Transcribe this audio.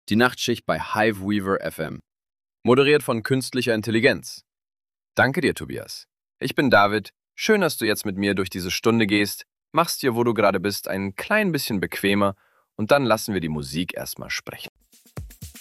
Die Nachtschicht bei Hiveweaver FM. Moderiert von künstlicher Intelligenz. Danke dir, Tobias. Ich bin David. Schön, dass du jetzt mit mir durch diese Stunde gehst. Mach's dir, wo du gerade bist, ein klein bisschen bequemer und dann lassen wir die Musik erstmal sprechen.